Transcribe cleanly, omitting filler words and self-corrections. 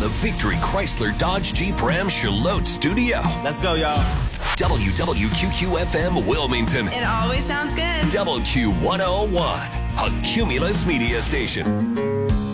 the Victory Chrysler Dodge Jeep Ram Charlotte studio. Let's go, y'all. WWQQ-FM Wilmington. It always sounds good. WQ101, a Cumulus media station.